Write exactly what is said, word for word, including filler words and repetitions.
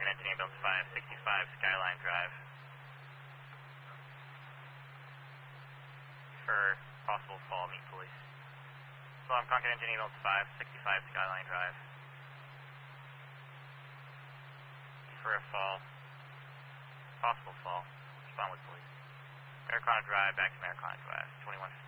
Engine Ambulance five sixty-five Skyline Drive. For possible fall, meet police. So I'm Concord Engine Ambulance five sixty-five Skyline Drive. For a fall, possible fall, respond with police. Americana Drive, back to Americana Drive, twenty-one